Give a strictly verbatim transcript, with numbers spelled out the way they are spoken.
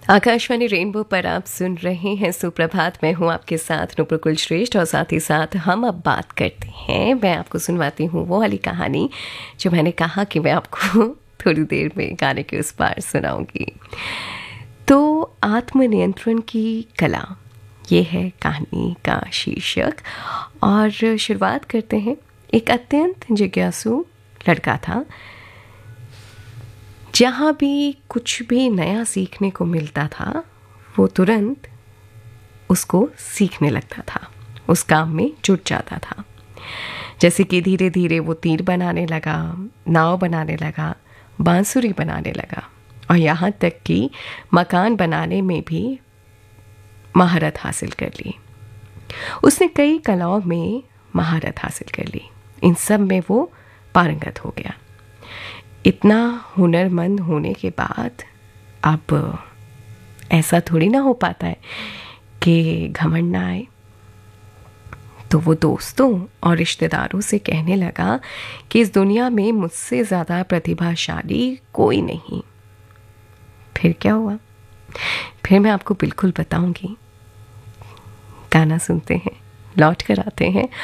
Akashvani rainbow पर आप सुन रहे हैं सुप्रभात। मैं हूं आपके साथ नुपुर श्रेष्ठ और साथ ही साथ हम अब बात करते हैं। मैं आपको सुनवाती हूं वो वाली कहानी जो मैंने कहा कि मैं आपको थोड़ी देर में गाने के उस पार सुनाऊंगी। तो आत्मनियंत्रण की कला, ये है कहानी का शीर्षक। और शुरुआत करते हैं। एक अत्यंत जिज्ञासु लड़का था। जहाँ भी कुछ भी नया सीखने को मिलता था वो तुरंत उसको सीखने लगता था, उस काम में जुट जाता था। जैसे कि धीरे धीरे वो तीर बनाने लगा, नाव बनाने लगा, बांसुरी बनाने लगा और यहाँ तक कि मकान बनाने में भी महारत हासिल कर ली। उसने कई कलाओं में महारत हासिल कर ली। इन सब में वो पारंगत हो गया। इतना हुनरमंद होने के बाद अब ऐसा थोड़ी ना हो पाता है कि घमंड ना आए। तो वो दोस्तों और रिश्तेदारों से कहने लगा कि इस दुनिया में मुझसे ज़्यादा प्रतिभाशाली कोई नहीं। फिर क्या हुआ, फिर मैं आपको बिल्कुल बताऊंगी। गाना सुनते हैं, लौट कर आते हैं